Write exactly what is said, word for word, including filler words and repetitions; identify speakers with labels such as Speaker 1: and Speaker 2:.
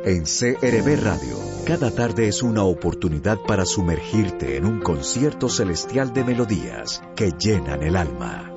Speaker 1: En C R B Radio, cada tarde es una oportunidad para sumergirte en un concierto celestial de melodías que llenan el alma.